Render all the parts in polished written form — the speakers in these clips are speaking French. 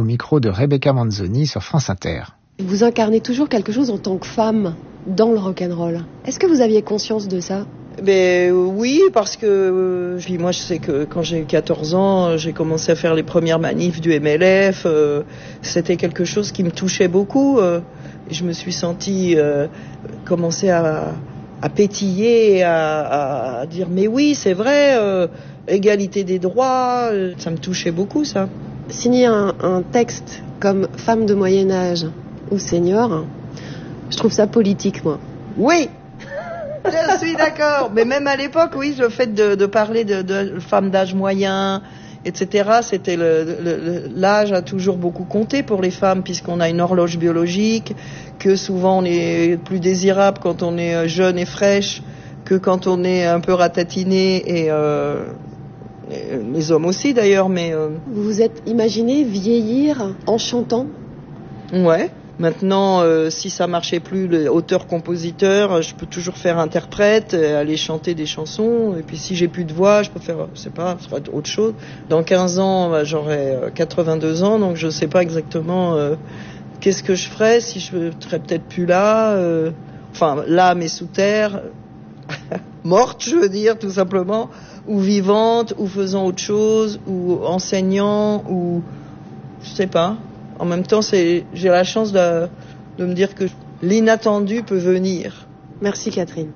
micro de Rebecca Manzoni sur France Inter. Vous incarnez toujours quelque chose en tant que femme dans le rock'n'roll. Est-ce que vous aviez conscience de ça ? Oui, parce que moi je sais que quand j'ai 14 ans, j'ai commencé à faire les premières manifs du MLF. C'était quelque chose qui me touchait beaucoup. Je me suis sentie commencer à pétiller, à dire mais oui, c'est vrai, égalité des droits, ça me touchait beaucoup ça. Signer un texte comme femme de Moyen Âge ou senior, je trouve ça politique, moi. Oui. Je suis d'accord, mais même à l'époque, oui, le fait de parler de femmes d'âge moyen, etc., c'était l'âge a toujours beaucoup compté pour les femmes, puisqu'on a une horloge biologique, que souvent on est plus désirable quand on est jeune et fraîche que quand on est un peu ratatiné, et les hommes aussi d'ailleurs, mais... Vous vous êtes imaginé vieillir en chantant ? Ouais. Maintenant, si ça marchait plus, auteur-compositeur, je peux toujours faire interprète, aller chanter des chansons. Et puis si j'ai plus de voix, je peux faire, je sais pas, ça sera autre chose. Dans 15 ans, j'aurai 82 ans, donc je sais pas exactement qu'est-ce que je ferais si je serais peut-être plus là. Enfin, là, mais sous terre, morte, je veux dire, tout simplement, ou vivante, ou faisant autre chose, ou enseignant, ou je sais pas. En même temps, j'ai la chance de me dire que l'inattendu peut venir. Merci Catherine.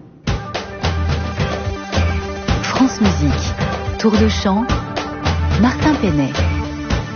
France Musique, Tour de chant, Martin Penet.